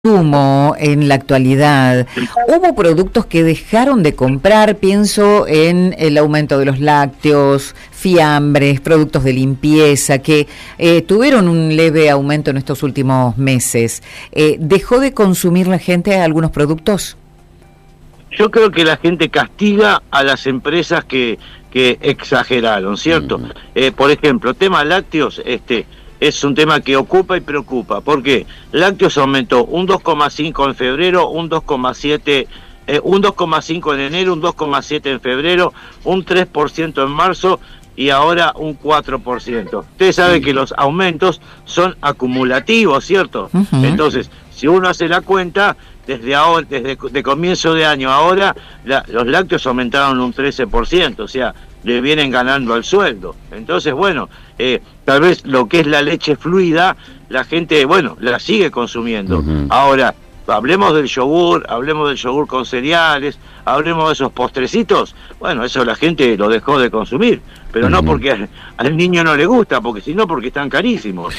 consumo en la actualidad. Hubo productos que dejaron de comprar, pienso en el aumento de los lácteos, fiambres, productos de limpieza, que tuvieron un leve aumento en estos últimos meses. ¿Dejó de consumir la gente algunos productos? Yo creo que la gente castiga a las empresas que exageraron, ¿cierto? Por ejemplo, tema lácteos, es un tema que ocupa y preocupa. ¿Por qué? Lácteos aumentó un 2,5 en febrero, un 2,7, un 2,5 en enero, un 2,7 en febrero, un 3% en marzo y ahora un 4%. Ustedes saben que los aumentos son acumulativos, ¿cierto? Entonces, si uno hace la cuenta, desde ahora, desde comienzo de año a ahora, los lácteos aumentaron un 13%, o sea, le vienen ganando al sueldo. Entonces, bueno, tal vez lo que es la leche fluida, la gente, bueno, la sigue consumiendo. Ahora, hablemos del yogur con cereales, hablemos de esos postrecitos, bueno, eso la gente lo dejó de consumir, pero no porque al niño no le gusta, porque sino porque están carísimos.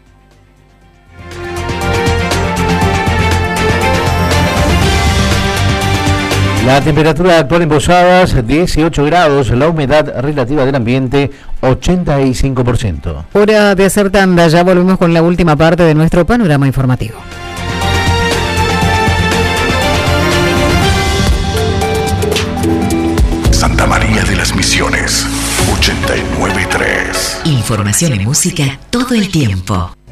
La temperatura actual en Posadas, 18 grados, la humedad relativa del ambiente, 85%. Hora de hacer tanda, ya volvemos con la última parte de nuestro panorama informativo. Santa María de las Misiones, 89.3. Información y música todo el tiempo.